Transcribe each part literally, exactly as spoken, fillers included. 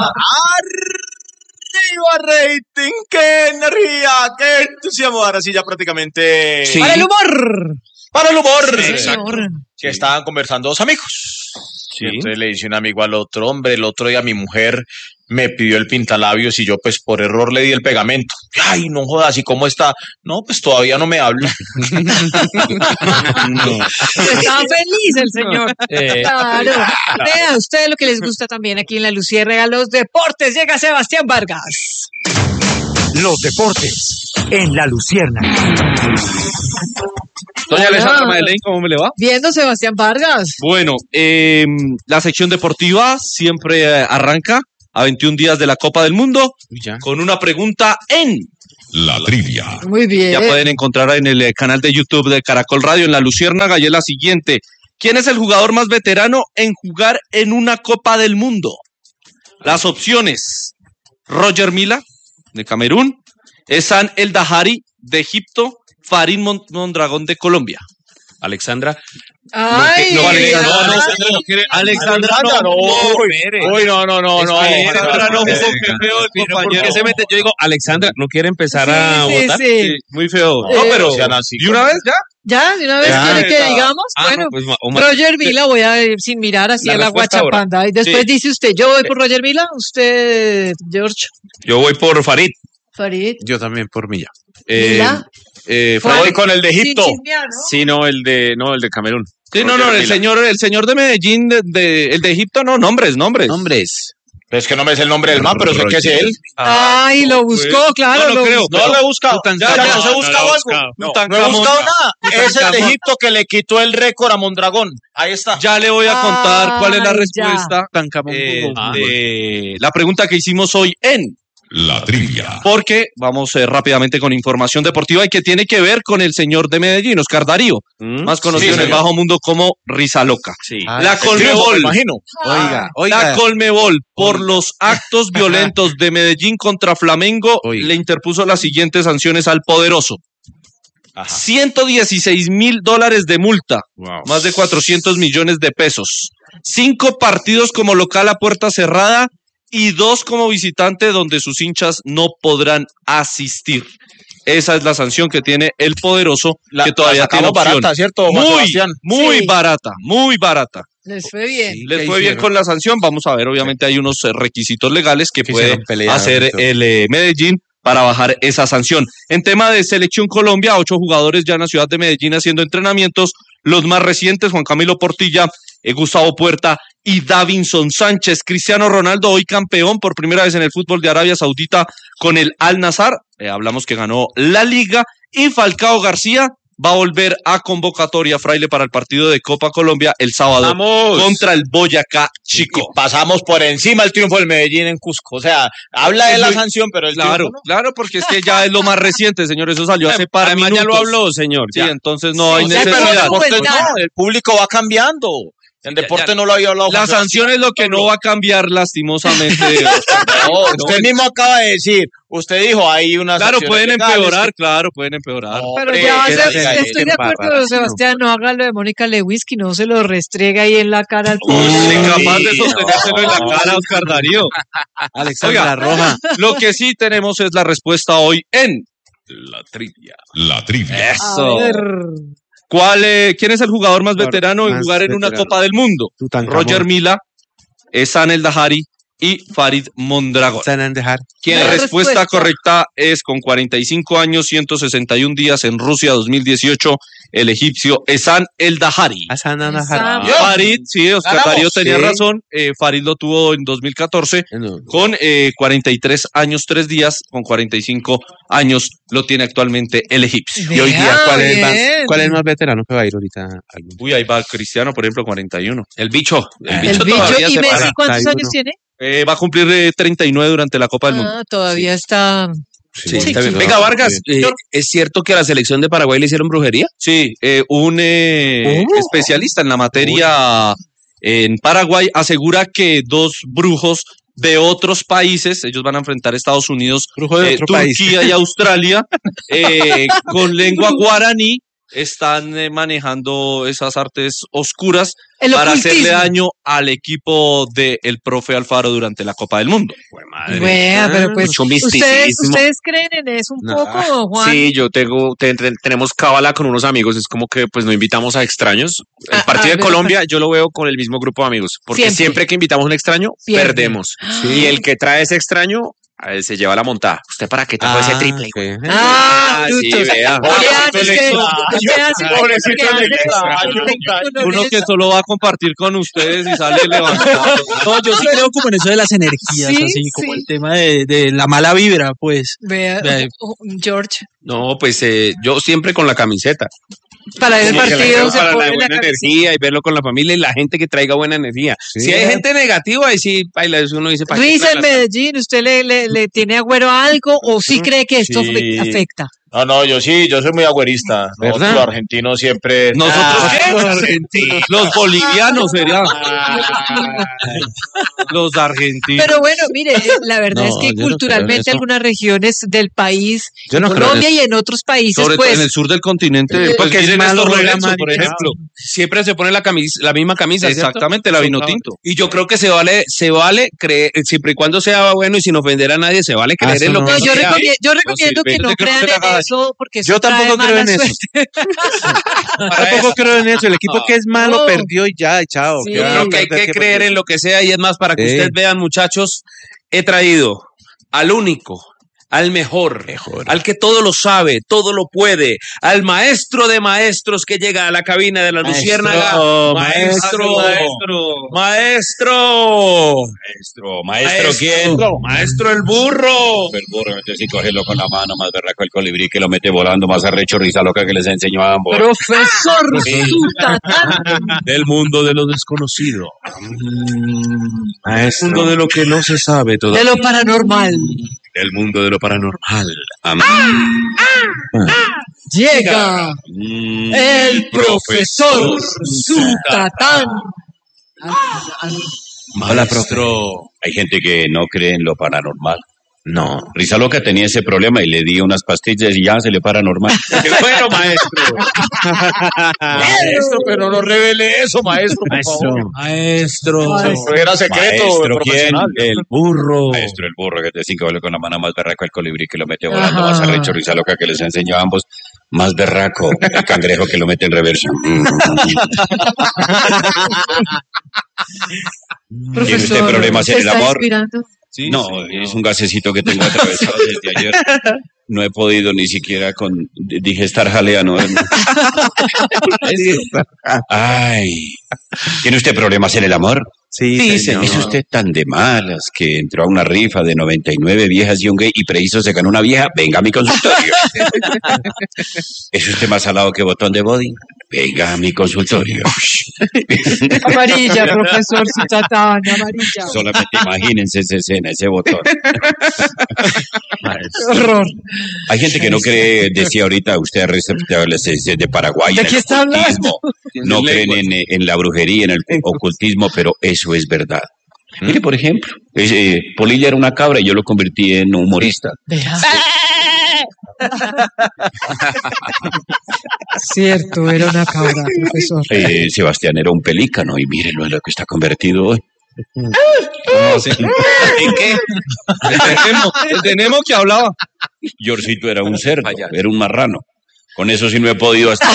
Rating, qué energía, qué entusiasmo. Ahora sí, ya prácticamente. Sí. Para el humor. Para el humor. Sí, exacto. señor. Que estaban conversando dos amigos. Sí. Entonces le dice un amigo al otro, hombre, el otro día mi mujer me pidió el pintalabios y yo pues por error le di el pegamento. Ay, no jodas, ¿y cómo está? No, pues todavía no me habla. No. Estaba feliz el señor. Eh. Claro. Vea, a ustedes lo que les gusta también aquí en La Luciérnaga, los deportes. Llega Sebastián Vargas. Los deportes en La Luciérnaga. Doña Alessandra Madeleine, ¿cómo me le va? Viendo Sebastián Vargas. Bueno, eh, la sección deportiva siempre eh, arranca a veintiún días de la Copa del Mundo ya. Con una pregunta en La Trivia. Muy bien. Ya pueden encontrar en el canal de YouTube de Caracol Radio en La Luciérnaga y es la siguiente. ¿Quién es el jugador más veterano en jugar en una Copa del Mundo? Las opciones: Roger Mila, de Camerún, Ehsan El Dahari, de Egipto, Farid Mondragón, de Colombia. Alexandra. Ay, no, no, Alexandra, no, no, Alexandra no quiere. Alexandra no, no, Uy, no, no, no, no. Alexandra no, qué feo el compañero. ¿Por qué se mete? Yo digo, Alexandra, ¿no quiere empezar a sí, votar? Sí, sí. Sí, muy feo. Eh, No, pero ¿y una vez ya? ¿Ya? ¿De una vez Ya, quiere que ya. digamos? Ah, Bueno, no, pues, o- Roger Mila, voy a ir sin mirar así La a la respuesta ahora. guachapanda. Y después Sí. dice usted, yo voy por Roger Mila, usted, George, Yo voy por Farid. Farid, Yo también por Milla. Eh, Mila. eh, Farid. Voy con el de Egipto. Sin chismear, ¿no? Sí, no, el de, no, el de Camerún. Sí, no, no, Roger el Milla. señor, el señor de Medellín, de, de- el de Egipto, no, nombres, nombres. Hombres. Es que no me sé el nombre del man, pero sé que es él. Ay, lo buscó, claro. no, no lo creo. buscó. No lo he buscado. Ya, Tutankamón. ya, no se he No, buscado no lo he algo. buscado. No, no he Tutankamón. buscado nada. Es el de Tutankamón. Egipto que le quitó el récord a Mondragón. Ahí está. Ya le voy a contar cuál es la Ay, respuesta eh, de la pregunta que hicimos hoy en La Trivia. porque vamos eh, rápidamente con información deportiva y que tiene que ver con el señor de Medellín, Oscar Darío, más conocido Sí, en el señor. bajo mundo como Risa Loca. Sí. La El triunfo, me Colmebol, imagino. Oiga, la oiga. Colmebol, por los actos violentos de Medellín contra Flamengo, Oiga. le interpuso las siguientes sanciones al poderoso. ciento dieciséis mil dólares de multa, Wow. más de cuatrocientos millones de pesos. Cinco partidos como local a puerta cerrada y dos como visitante donde sus hinchas no podrán asistir. Esa es la sanción que tiene el poderoso, La, que todavía la tiene sacamos opción. barata, ¿cierto, Juan Muy, Sebastián? muy Sí. barata, muy barata. Les fue bien. Sí. Les ¿Qué fue bien hicieron? con la sanción. Vamos a ver, obviamente hay unos eh, requisitos legales que ¿Qué puede hicieron? Pelearon hacer y todo. el eh, Medellín para bajar esa sanción. En tema de Selección Colombia, ocho jugadores ya en la ciudad de Medellín haciendo entrenamientos. Los más recientes, Juan Camilo Portilla, eh, Gustavo Puerta y Davinson Sánchez. Cristiano Ronaldo, hoy campeón por primera vez en el fútbol de Arabia Saudita con el Al Nassr. Eh, hablamos que ganó la Liga. Y Falcao García va a volver a convocatoria, Fraile, para el partido de Copa Colombia el sábado ¡Vamos! contra el Boyacá Chico. Y pasamos por encima el triunfo del Medellín en Cusco. O sea, habla de la sanción, pero el Claro, triunfo no. claro, porque es que ya es lo más reciente, señor. Eso salió hace par Además minutos. ya lo habló, señor. Sí, ya. entonces no hay Sí, ya todo necesidad. documentado. No, el público va cambiando. En deporte no lo había hablado. La Juan sanción es lo que no va a cambiar lastimosamente. No, usted mismo acaba de decir, usted dijo, hay una Claro, pueden empeorar, claro, pueden empeorar. No, Pero hombre, ya va a que ser- diga estoy eso. de acuerdo, Sebastián, no haga lo de Mónica Lewinsky, no se lo restrega ahí en la cara al Uy, pobre. capaz de Sí, sostenérselo en la no. cara, Oscar Darío. Alexandra Oiga, Roja. Lo que sí tenemos es la respuesta hoy en La trivia. La Trivia. A Eso. ver. ¿Cuál, eh, ¿Quién es el jugador más Jugador veterano en más jugar en una veterano. Copa del Mundo? Tutankamón. Roger Mila, Ehsan El Dahari y Farid Mondragón. Sanandjar. La La respuesta respuesta. correcta es con cuarenta y cinco años, ciento sesenta y un días en Rusia dos mil dieciocho, el egipcio Ehsan El Dahari. Esa- Farid, sí, Oscar Ganamos. Darío tenía Sí. razón, eh, Farid lo tuvo en dos mil catorce con eh, cuarenta y tres años, tres días, con cuarenta y cinco años lo tiene actualmente el egipcio. Y hoy día, Vea, ¿cuál es, más, bien. ¿cuál es el más veterano que va a ir ahorita al mundo? Uy, ahí va Cristiano, por ejemplo, cuarenta y uno. El bicho. El El bicho, todavía ¿y se Messi para. cuántos treinta y años uno. tiene? Eh, va a cumplir eh, treinta y nueve durante la Copa del Mundo. Ah, todavía está. Sí, Sí, está bien. sí. Venga, Vargas, eh, ¿es cierto que a la selección de Paraguay le hicieron brujería? Sí, eh, un eh, Oh. especialista en la materia en Paraguay asegura que dos brujos de otros países, ellos van a enfrentar a Estados Unidos, Brujo de eh, otro país. Turquía y Australia, eh, con lengua guaraní, están eh, manejando esas artes oscuras El para ocultismo. hacerle daño al equipo del profe Alfaro durante la Copa del Mundo. Vea, pero pues Mucho ustedes, misticismo. ustedes creen en eso un No. poco, Juan. Sí, yo tengo, te- te- tenemos cábala con unos amigos, es como que pues no invitamos a extraños. El Ah, partido ah, de Colombia yo lo veo con el mismo grupo de amigos, porque Siempre. siempre, que invitamos a un extraño, Pierde. perdemos. Y el que trae ese extraño, a él se lleva la montada. ¿Usted para qué trajo ese triple? Ah, sí, brutos. vea. ¿Qué hace usted? ¿Qué hace? Pobrecito ¿Qué el hace? extraño. El técnico no Uno les- que solo va a compartir con ustedes y sale levantado. No, yo sí creo como en eso de las energías, Sí, así como sí. el tema de, de la mala vibra, pues. Vea, Vea. oh, oh, George, No, pues eh, yo siempre con la camiseta. para el Como que la partido creo se para pone la la buena camiseta. energía y verlo con la familia y la gente que traiga buena energía. Si hay gente negativa, ahí sí, baila, eso uno dice, ¿para qué Risa en traerla? Medellín, ¿usted le, le, le tiene agüero a algo o sí cree que esto Sí. afe- afecta? No, no, yo sí, yo soy muy agüerista. Nosotros ¿Verdad? los argentinos siempre. ¿Nosotros Ah, qué? los argentinos. Los bolivianos serían. Los argentinos. Pero bueno, mire, eh, la verdad No, es que yo no creo en culturalmente eso. algunas regiones del país, Yo no en creo en Colombia y en otros países, Sobre todo pues, en el sur del continente. Eh, Pues porque es miren malo Néstor juega Lorenzo, por marica. ejemplo. Siempre se pone la, camis- la misma camisa, ¿cierto? Exactamente, la vino tinto. Y yo creo que se vale, se vale creer, siempre y cuando sea bueno y sin ofender a nadie, se vale creer eso en lo no. que no, yo, sea. recomiendo, yo recomiendo sí, que no yo creo crean que en haga- eso porque eso Yo trae tampoco creo mala en eso. suerte. Tampoco creo en eso. El equipo que es malo No. perdió y ya, y chao. Sí. ¿Qué Yo va a creo que hay perder? que ¿Qué creer perdió? en lo que sea y es más, para que Sí. ustedes vean, muchachos, he traído al único, al mejor, al que todo lo sabe, todo lo puede, al maestro de maestros que llega a la cabina de la Luciérnaga. Maestro, maestro, maestro, Maestro, maestro, ¿quién? Maestro el burro. El burro, mete sin cogerlo con la mano, más berraco el colibrí que lo mete volando, más arrecho risa loca que les enseñó a ambos. Profesor Sutatán. Del mundo de lo desconocido. Maestro. Mundo de lo que no se sabe todavía. De lo paranormal. Del mundo de lo paranormal. Llega Mm, el profesor Sutatán. Hola, maestro. Hay gente que no cree en lo paranormal. No, Risa Loca tenía ese problema y le di unas pastillas y ya se le paranormal. ¡Qué bueno, maestro! Maestro, pero no revele eso, maestro, por favor. Maestro. Eso era secreto Maestro, ¿quién? profesional. El burro. Maestro, el burro que te cinco con la mano más berraco el colibrí que lo mete volando, Ajá. más arrecho Risa Loca que les enseñó a ambos. Más berraco, el cangrejo que lo mete en reversa. ¿Tiene usted problemas en ¿se el está amor? inspirando? Sí, No, sí, es un gasecito que tengo atravesado desde ayer. No he podido ni siquiera con digestar jalea, ¿no? Ay, ¿tiene usted problemas en el amor? Sí, Dice, señor. es usted tan de malas que entró a una rifa de noventa y nueve viejas y un gay y preciso se ganó una vieja. Venga a mi consultorio. ¿Es usted más salado que botón de body? Venga a mi consultorio. Amarilla, profesor Sutatán, amarilla. Solamente imagínense esa escena, ese botón. Horror. Hay gente que no cree, decía ahorita usted respetable de Paraguay, ¿De en qué el está hablando? ocultismo. No creen en, en la brujería, en el ocultismo, pero eso es verdad. Mire, por ejemplo, es, eh, Polilla era una cabra y yo lo convertí en humorista. Vea. Cierto, era una cabra, profesor. Eh, Sebastián era un pelícano y mírenlo en lo que está convertido hoy. ¿Cómo así? ¿En qué? El de Nemo, el de Nemo que hablaba. Yorcito era un cerdo, era un marrano. Con eso sí no he podido hasta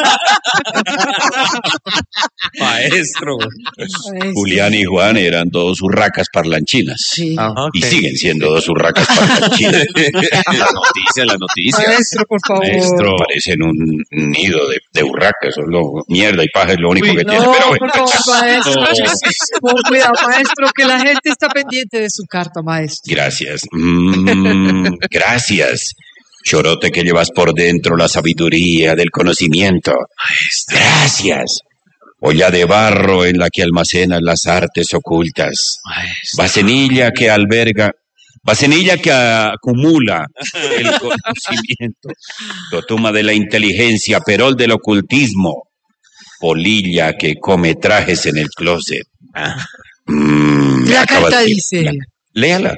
Maestro. Julián y Juan eran dos urracas parlanchinas. Sí. Y siguen siendo dos urracas parlanchinas. La noticia, la noticia. Maestro, por favor. Maestro, parecen un nido de, de urracas, solo mierda y paja es lo único Uy, que no, tiene. Pero por bueno, favor, maestro. Con cuidado, maestro, que la gente está pendiente de su carta, maestro. gracias. Mm, gracias. Chorote que llevas por dentro la sabiduría del conocimiento. Gracias. Olla de barro en la que almacenas las artes ocultas. Vasenilla que alberga, vasenilla que acumula el conocimiento. Totuma de la inteligencia, perol del ocultismo. Polilla que come trajes en el closet. Mm, La acabas- carta dice, Léala.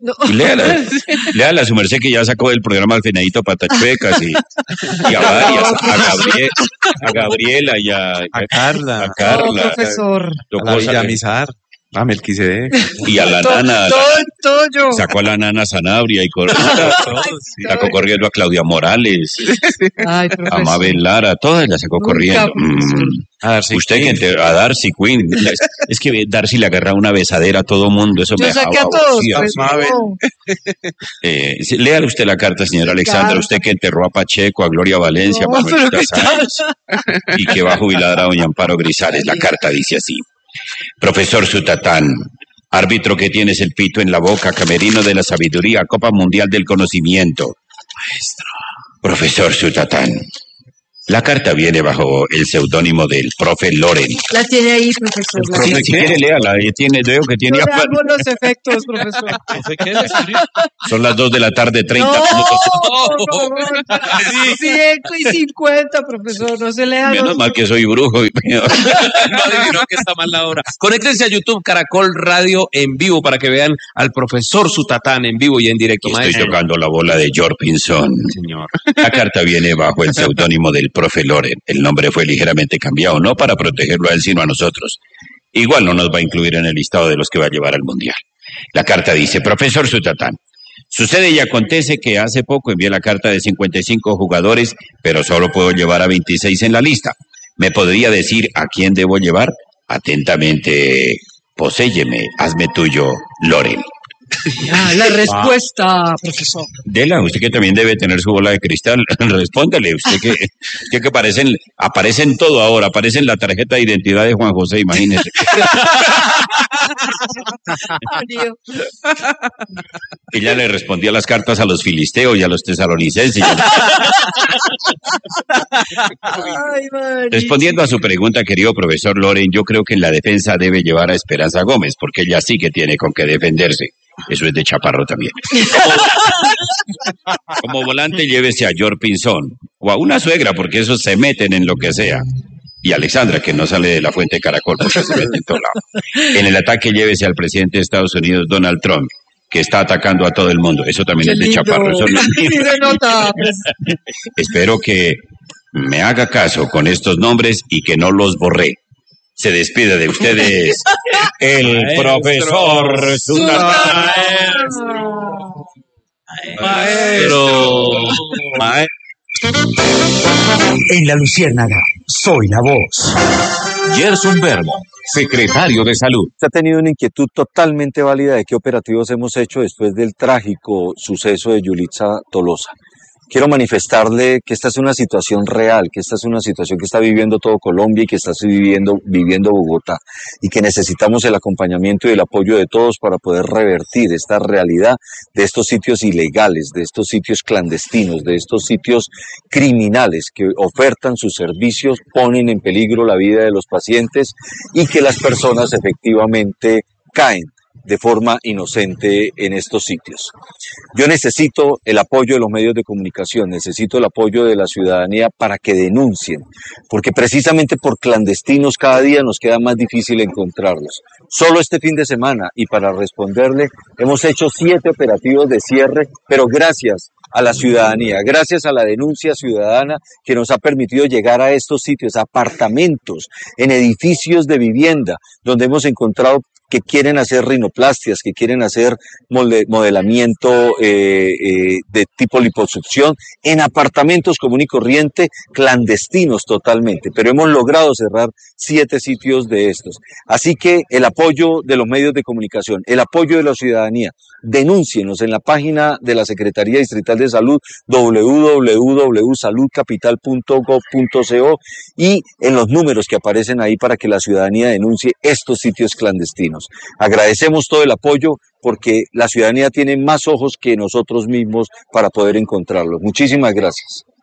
No. Y léala, léala a su merced que ya sacó del programa Alfenadito Patachuecas y, y a varias, a, Gabriel, a Gabriela y a, A Carla. a Carla. No, profesor. Tocó A la sa- Villamizar. A Melquisedec. y a la Todo, nana, todo, todo yo. sacó a la nana Sanabria y cor- sacó corriendo a Claudia Morales, Ay, a profesor. Mabel Lara, todas las sacó Nunca, corriendo. profesor. Mm. A Darcy Usted que Quinn. enter- a Darcy Quinn, la- es que Darcy le agarra una besadera a todo mundo, eso me Yo saqué dejaba a todos, aborrecida. pues, Mabel. no. Eh, sí, léale usted la carta, señor Alexandra, Carta. usted que enterró a Pacheco, a Gloria Valencia, No, a Manuel pero ¿qué Casares, y que va a jubilar a doña Amparo Grisales. La carta dice así: Profesor Sutatán, árbitro que tienes el pito en la boca, camerino de la sabiduría, Copa Mundial del Conocimiento. Maestro. Profesor Sutatán, la carta viene bajo el seudónimo del profe Loren. La tiene ahí, profesor. La Sí, tiene. si quiere, léala, ahí tiene, veo que tiene Yo le afán. hago los efectos, profesor. Son las dos de la tarde, treinta No, minutos. por favor. Ciento y cincuenta, profesor. No se lea. Menos los- mal que soy brujo. y- No adivinó que está mal la hora. Conéctense a YouTube Caracol Radio en vivo para que vean al profesor Sutatán en vivo y en directo. Y estoy Maestro. tocando la bola de George Pinson. Señor. La carta viene bajo el seudónimo del profe Loren. El nombre fue ligeramente cambiado, no para protegerlo a él, sino a nosotros. Igual no nos va a incluir en el listado de los que va a llevar al Mundial. La carta dice: Profesor Sutatán, sucede y acontece que hace poco envié la carta de cincuenta y cinco jugadores, pero solo puedo llevar a veintiséis en la lista. ¿Me podría decir a quién debo llevar? Atentamente, poséyeme, hazme tuyo, Loren. Ah, la respuesta, profesor. Dela, usted que también debe tener su bola de cristal, respóndele, usted que, usted que aparecen, aparecen todo ahora, aparece en la tarjeta de identidad de Juan José, imagínese. Ella le respondía las cartas a los filisteos y a los tesalonicenses. y a- Ay, María. Respondiendo a su pregunta, querido profesor Loren, yo creo que en la defensa debe llevar a Esperanza Gómez, porque ella sí que tiene con qué defenderse. Eso es de Chaparro también. Como volante, llévese a George Pinzón o a una suegra, porque esos se meten en lo que sea. Y Alexandra, que no sale de la fuente de Caracol, porque se mete en todo lado. En el ataque, llévese al presidente de Estados Unidos, Donald Trump, que está atacando a todo el mundo. Eso también Qué es de lindo. Chaparro. Eso no es mío. Sí se nota. Espero que me haga caso con estos nombres y que no los borré. Se despide de ustedes el profesor Sutatán. Maestro. Maestro. En La Luciérnaga, soy la voz. Gerson Verbo, secretario de Salud. Usted ha tenido una inquietud totalmente válida de qué operativos hemos hecho después del trágico suceso de Yulitza Tolosa. Quiero manifestarle que esta es una situación real, que esta es una situación que está viviendo todo Colombia y que está viviendo, viviendo Bogotá, y que necesitamos el acompañamiento y el apoyo de todos para poder revertir esta realidad de estos sitios ilegales, de estos sitios clandestinos, de estos sitios criminales que ofertan sus servicios, ponen en peligro la vida de los pacientes y que las personas efectivamente caen de forma inocente en estos sitios. Yo necesito el apoyo de los medios de comunicación, necesito el apoyo de la ciudadanía para que denuncien, porque precisamente por clandestinos cada día nos queda más difícil encontrarlos. Solo este fin de semana, y para responderle, hemos hecho siete operativos de cierre, pero gracias a la ciudadanía, gracias a la denuncia ciudadana que nos ha permitido llegar a estos sitios, apartamentos, en edificios de vivienda, donde hemos encontrado que quieren hacer rinoplastias, que quieren hacer molde, modelamiento eh, eh, de tipo liposucción en apartamentos común y corriente, clandestinos totalmente, pero hemos logrado cerrar siete sitios de estos. Así que el apoyo de los medios de comunicación, el apoyo de la ciudadanía, denúncienos en la página de la Secretaría Distrital de Salud, doble u doble u doble u punto salud capital punto gov punto co, y en los números que aparecen ahí para que la ciudadanía denuncie estos sitios clandestinos. Agradecemos todo el apoyo porque la ciudadanía tiene más ojos que nosotros mismos para poder encontrarlos. Muchísimas gracias.